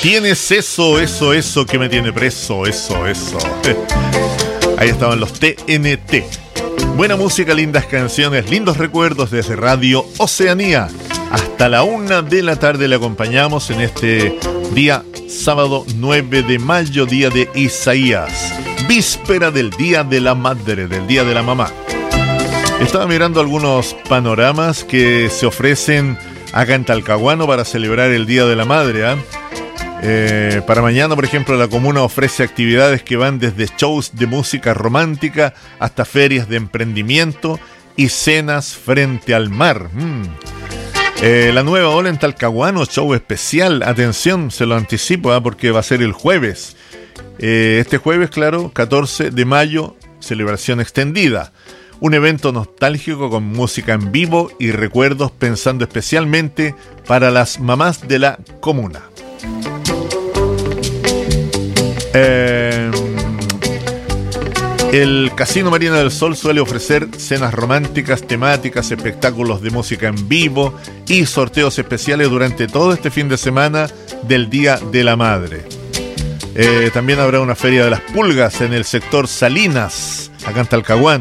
Tienes eso que me tiene preso, eso. Ahí estaban los TNT. Buena música, lindas canciones, lindos recuerdos desde Radio Oceanía. Hasta la 1 de la tarde le acompañamos en este día sábado 9 de mayo, día de Isaías, víspera del Día de la Madre, del Día de la Mamá. Estaba mirando algunos panoramas que se ofrecen acá en Talcahuano para celebrar el Día de la Madre, para mañana, por ejemplo, la comuna ofrece actividades que van desde shows de música romántica hasta ferias de emprendimiento y cenas frente al mar. La nueva ola en Talcahuano, show especial. Atención, se lo anticipo, porque va a ser el jueves. Este jueves, claro, 14 de mayo, celebración extendida. Un evento nostálgico con música en vivo y recuerdos pensando especialmente para las mamás de la comuna. El Casino Marina del Sol suele ofrecer cenas románticas, temáticas, espectáculos de música en vivo y sorteos especiales durante todo este fin de semana del Día de la Madre. También habrá una feria de las pulgas en el sector Salinas, acá en Talcahuano.